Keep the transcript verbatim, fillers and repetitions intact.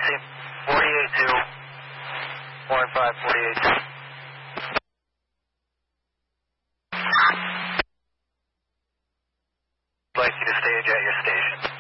see forty-eight two, one five forty-eight two. I'd like you to stage at your station.